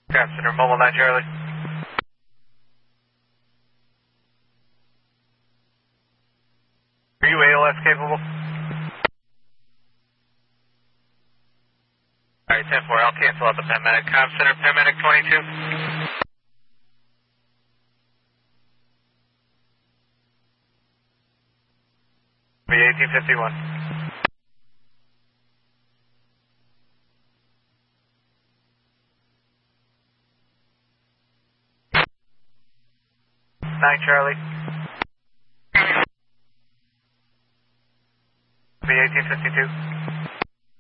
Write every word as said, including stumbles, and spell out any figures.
Craft Center, Mobile nine Charlie. Are you A L S capable? Alright, ten four, I'll cancel out the paramedic. Craft Center, paramedic twenty-two. Be eighteen fifty-one. nine Charlie.